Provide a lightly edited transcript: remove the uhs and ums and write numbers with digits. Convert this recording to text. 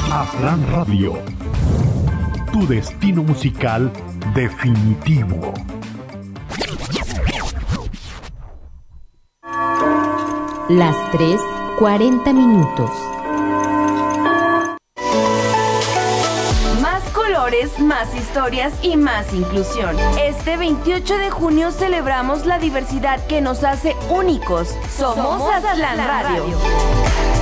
Aztlán Radio, tu destino musical definitivo. Las 3:40. Más colores, más historias y más inclusión. Este 28 de junio celebramos la diversidad que nos hace únicos. Somos Aztlán Radio.